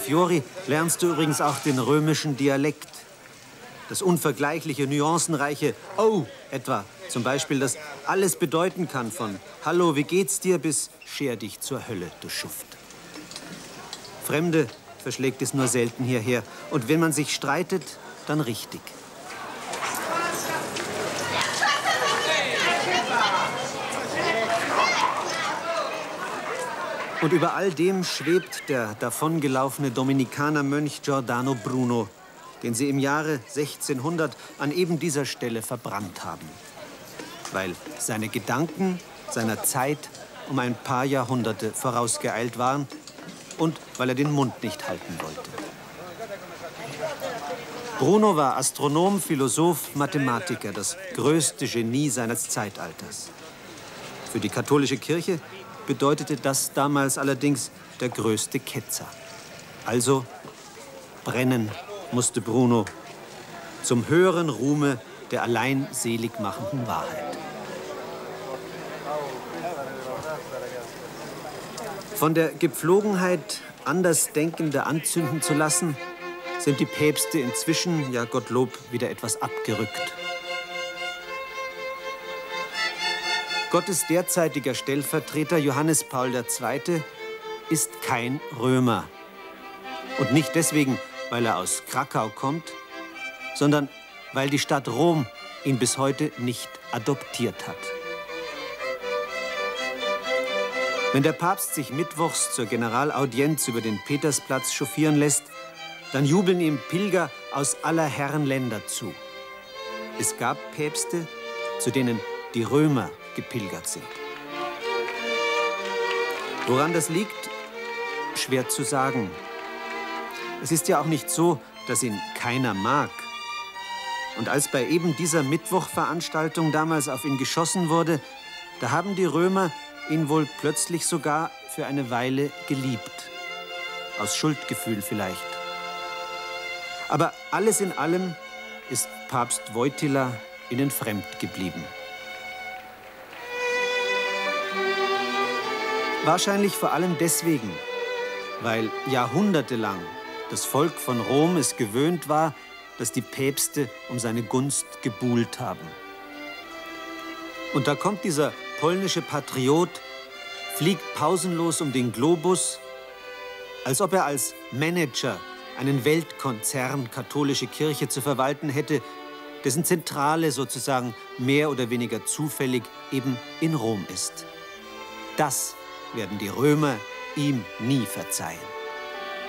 Montefiori lernst du übrigens auch den römischen Dialekt. Das unvergleichliche, nuancenreiche Oh etwa. Zum Beispiel, das alles bedeuten kann von Hallo, wie geht's dir bis Scher dich zur Hölle, du Schuft. Fremde verschlägt es nur selten hierher. Und wenn man sich streitet, dann richtig. Und über all dem schwebt der davongelaufene Dominikanermönch Giordano Bruno, den sie im Jahre 1600 an eben dieser Stelle verbrannt haben. Weil seine Gedanken seiner Zeit um ein paar Jahrhunderte vorausgeeilt waren und weil er den Mund nicht halten wollte. Bruno war Astronom, Philosoph, Mathematiker, das größte Genie seines Zeitalters. Für die katholische Kirche bedeutete das damals allerdings der größte Ketzer. Also brennen musste Bruno zum höheren Ruhme der allein selig machenden Wahrheit. Von der Gepflogenheit, Andersdenkende anzünden zu lassen, sind die Päpste inzwischen, ja Gottlob, wieder etwas abgerückt. Gottes derzeitiger Stellvertreter Johannes Paul II. Ist kein Römer. Und nicht deswegen, weil er aus Krakau kommt, sondern weil die Stadt Rom ihn bis heute nicht adoptiert hat. Wenn der Papst sich mittwochs zur Generalaudienz über den Petersplatz chauffieren lässt, dann jubeln ihm Pilger aus aller Herren Länder zu. Es gab Päpste, zu denen die Römer gepilgert sind. Woran das liegt, schwer zu sagen. Es ist ja auch nicht so, dass ihn keiner mag. Und als bei eben dieser Mittwochveranstaltung damals auf ihn geschossen wurde, da haben die Römer ihn wohl plötzlich sogar für eine Weile geliebt. Aus Schuldgefühl vielleicht. Aber alles in allem ist Papst Wojtyla ihnen fremd geblieben. Wahrscheinlich vor allem deswegen, weil jahrhundertelang das Volk von Rom es gewöhnt war, dass die Päpste um seine Gunst gebuhlt haben. Und da kommt dieser polnische Patriot, fliegt pausenlos um den Globus, als ob er als Manager einen Weltkonzern katholische Kirche zu verwalten hätte, dessen Zentrale sozusagen mehr oder weniger zufällig eben in Rom ist. Das werden die Römer ihm nie verzeihen.